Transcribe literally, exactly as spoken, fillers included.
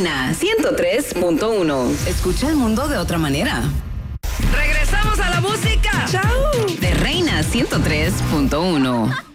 Reina ciento tres punto uno. Escucha el mundo de otra manera. Regresamos a la música. ¡Chao! De Reina ciento tres punto uno.